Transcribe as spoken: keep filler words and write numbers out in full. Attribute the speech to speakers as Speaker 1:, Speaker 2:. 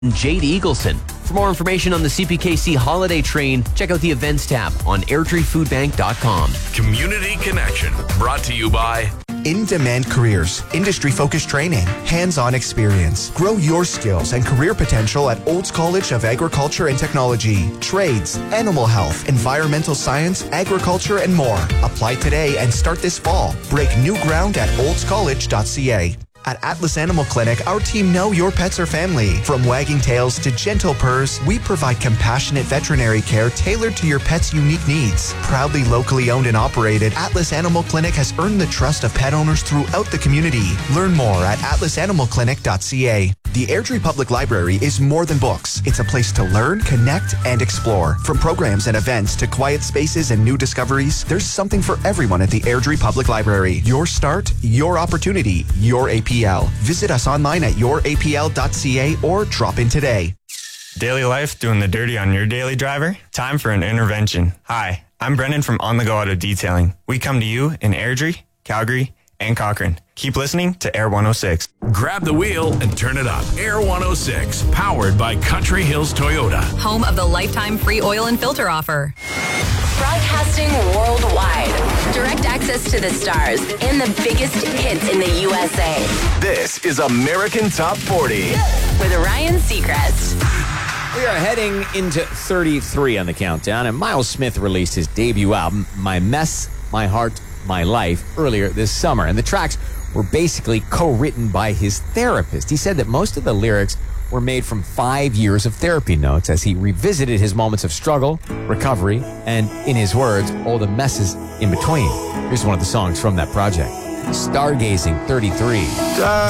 Speaker 1: Jade Eagleson. For more information on the C P K C Holiday Train, check out the Events tab on airdrie food bank dot com.
Speaker 2: Community Connection, brought to you by
Speaker 3: In-demand careers, industry-focused training, hands-on experience. Grow your skills and career potential at Olds College of Agriculture and Technology. Trades, animal health, environmental science, agriculture, and more. Apply today and start this fall. Break new ground at olds college dot c a. At Atlas Animal Clinic, our team know your pets are family. From wagging tails to gentle purrs, we provide compassionate veterinary care tailored to your pet's unique needs. Proudly locally owned and operated, Atlas Animal Clinic has earned the trust of pet owners throughout the community. Learn more at atlas animal clinic dot c a. The Airdrie Public Library is more than books. It's a place to learn, connect, and explore. From programs and events to quiet spaces and new discoveries, there's something for everyone at the Airdrie Public Library. Your start, your opportunity, your A P L. Visit us online at your a p l dot c a or drop in today.
Speaker 4: Daily life doing the dirty on your daily driver? Time for an intervention. Hi, I'm Brendan from On The Go Auto Detailing. We come to you in Airdrie, Calgary, and Cochrane. Keep listening to Air one oh six.
Speaker 2: Grab the wheel and turn it up. Air one oh six, powered by Country Hills Toyota.
Speaker 5: Home of the lifetime free oil and filter offer.
Speaker 6: Broadcasting worldwide. Direct access to the stars and the biggest hits in the U S A.
Speaker 2: This is American Top forty.
Speaker 6: With Ryan Seacrest.
Speaker 7: We are heading into thirty-three on the countdown, and Miles Smith released his debut album, My Mess, My Heart, My Life, earlier this summer. And the tracks were basically co-written by his therapist. He said that most of the lyrics were made from five years of therapy notes as he revisited his moments of struggle, recovery, and, in his words, all the messes in between. Here's one of the songs from that project, Stargazing thirty-three.